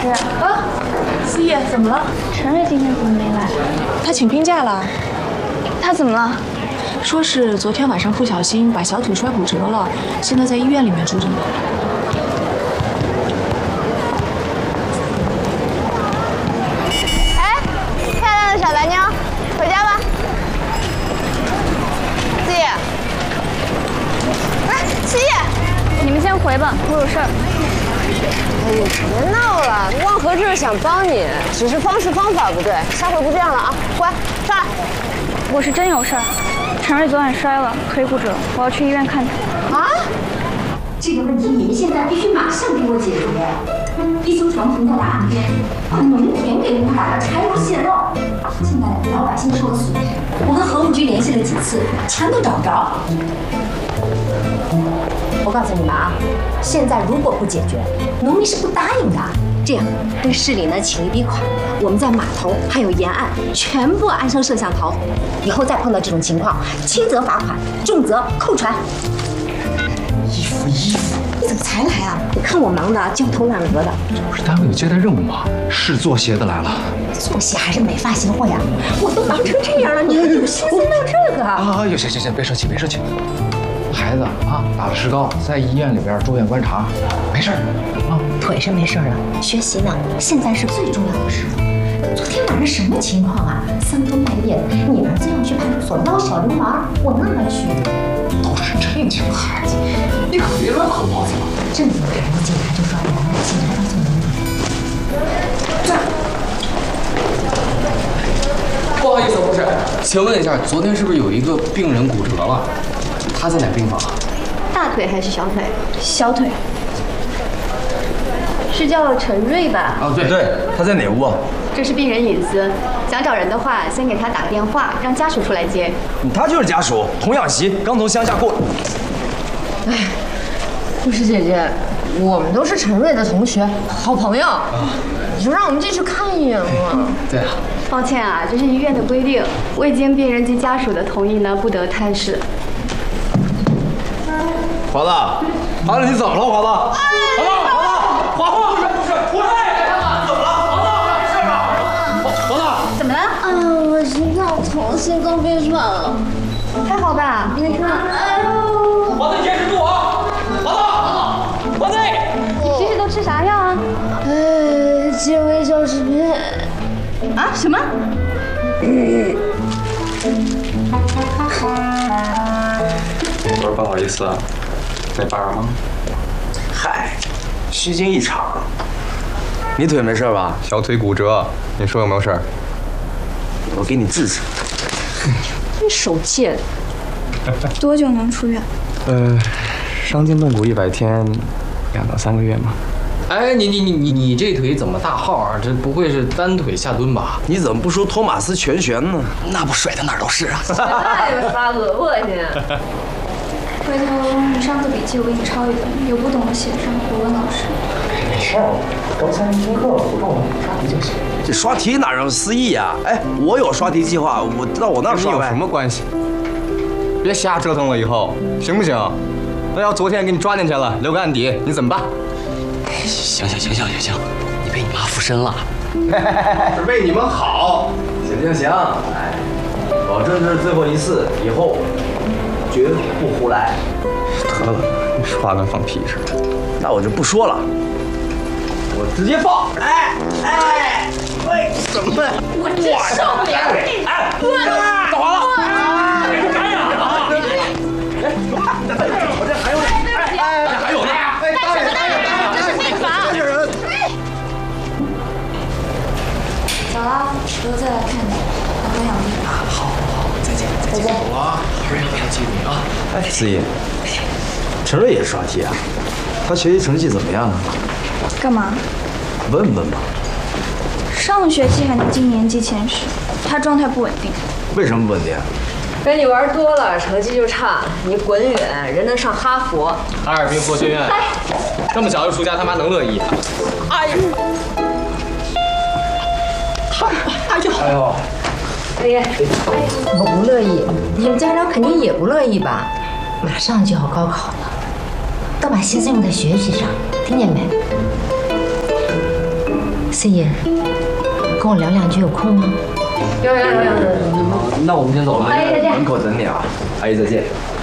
师。 啊，思怡，怎么了？ 陈瑞今天怎么没来？ 他请病假了。 他怎么了？ 说是昨天晚上不小心把小腿摔骨折了，现在在医院里面住着呢。 哎，漂亮的小白妞，回家吧。思怡，哎，思怡，你们先回吧，我有事儿。 哎呀，别闹了，万和就是想帮你，只是方式方法不对，下回不这样了啊！乖，上来。 我是真有事儿。陈瑞昨晚摔了，腿骨折，我要去医院看他。 啊！这个问题你们现在必须马上给我解决。一艘船停在大岸边，把农田给污染了，柴油泄漏，现在老百姓受了损失。我跟河务局联系了几次，钱都找不着。我告诉你们啊，现在如果不解决，农民是不答应的。这样，跟市里呢请一笔款，我们在码头还有沿岸全部安上摄像头，以后再碰到这种情况，轻则罚款，重则扣船。 衣服， 你怎么才来啊？你看我忙的焦头烂额的。 这不是单位有接待任务吗？是做鞋的来了。 做鞋还是美发协会呀？我都忙成这样了，你还有心思弄这个啊？ 行，别生气。孩子啊，打了石膏，在医院里边住院观察，没事啊。 腿是没事了，学习呢，现在是最重要的事。昨天晚上什么情况啊？三更半夜的，你儿子要去派出所捞小流氓，我哪能去？ 都是正经孩子，你可别乱扣帽子了。 正经孩子，警察就抓人，警察抓错人了。 不好意思，护士，请问一下，昨天是不是有一个病人骨折了？他在哪病房？ 大腿还是小腿？ 小腿。 是叫陈瑞吧？ 哦，对， 他在哪屋啊？ 这是病人隐私，想找人的话，先给他打个电话，让家属出来接。 他就是家属，童养媳，刚从乡下过。 哎，护士姐姐，我们都是陈瑞的同学，好朋友，你就让我们进去看一眼嘛。 对啊。 抱歉啊，这是医院的规定，未经病人及家属的同意呢，不得探视。 华子，你怎么了，华子？华子，不是，我怎么了？华子， 怎么了？ 我心脏痛，心脏病犯了。还好吧？别说。 华子，坚持住啊！华子， 你平时都吃啥药啊？ 健胃小食品。 啊？什么？ 我说不好意思啊，在班吗？ 嗨，虚惊一场。你腿没事吧？ 小腿骨折，你说有没有事儿？ 我给你治治。 真手贱。 多久能出院？ 伤筋动骨100天，2到3个月嘛。 哎，你这腿怎么大号啊？这不会是单腿下蹲吧？ 你怎么不说托马斯全旋呢？ 那不甩的哪儿都是啊！ 太恶心。 回头你上课笔记我给你抄一本，有不懂的写上，我问老师。 没事儿，高3听课不中刷题就行。 这刷题哪让思义呀？哎，我有刷题计划，我到我那儿刷呗。 有什么关系？别瞎折腾了，以后行不行？那要昨天给你抓进去了，留个案底，你怎么办？ 行，你被你妈附身了。 是为你们好。行，哎，保证这是最后一次，以后绝不胡来。 得了，你说话跟放屁似的。 那我就不说了，我直接放。喂，怎么？ 我真受不了！ 打完了。我这还有呢。还有呢。 走了，以后再来看你，好好养病。 好，再见。走了，不是要记住你啊。 哎，思怡，陈瑞也刷题啊？他学习成绩怎么样啊？ 干嘛？ 问问吧。 上学期还能进年级前10，他状态不稳定。 为什么不稳定？ 跟你玩多了，成绩就差。你滚远，人能上哈佛。 哈尔滨佛学院，这么小就出家，他妈能乐意？ 哎呀！ 我不乐意，你们家长肯定也不乐意吧？马上就要高考了，都把心思用在学习上，听见没？ 思妍，跟我聊两句，有空吗？ 有。 那我们先走了。 阿姨再见。 门口等你啊，阿姨再见。